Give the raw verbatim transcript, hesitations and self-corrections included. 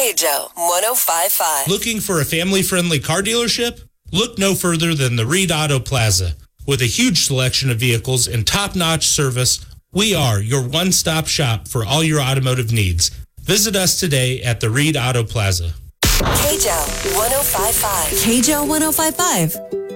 K J O one oh five point five. Looking for a family-friendly car dealership? Look no further than the Reed Auto Plaza. With a huge selection of vehicles and top-notch service, we are your one-stop shop for all your automotive needs. Visit us today at the Reed Auto Plaza. K J O one oh five point five. K J O one oh five point five.